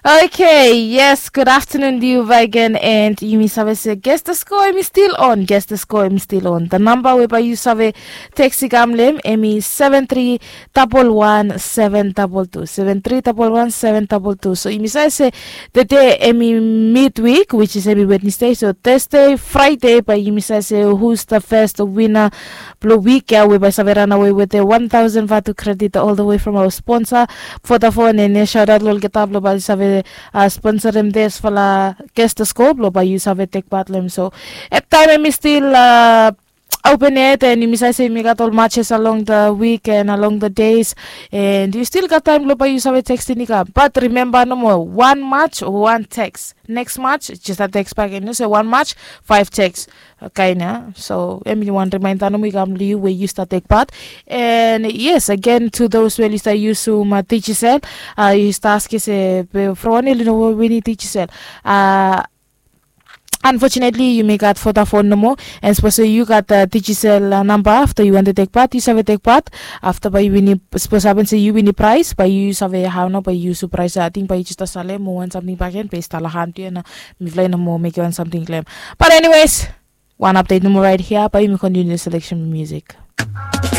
Okay, yes, good afternoon to you again, and you miss have say guess the score I'm still on, guess the score I'm still on. The number whereby you have taxi gamlem emi 7311 So you miss say the day emi midweek, which is every Wednesday, so Thursday, Friday, but you miss say who's the first winner blue week, yeah, whereby have run away with the 1,000 Vatu credit all the way from our sponsor Vodafone, and shout out lol kitablo ba have sponsor them this for la guest the scope lo ba you have take part them. So at time I'm still open it, and you miss I say me got all matches along the week and along the days, and you still got time lo ba you have text in ka. But remember no more one match one text, next match just a text back, and you say one match 5 texts. Okay, na. So everyone remind no we where you start take part. And yes, again to those who lista use to teach yourself, you start say from one know we need teach yourself. Unfortunately, you may got Vodafone no more, and suppose you got the digital number after you want to take part. You have to take part after by you win. Suppose happen say you win the prize, by you have how no by you surprise. I think by just a salem more want something back and pay stalahan to and me fly no more make you want something claim. But anyways, one update no more right here. By you continue the selection of music.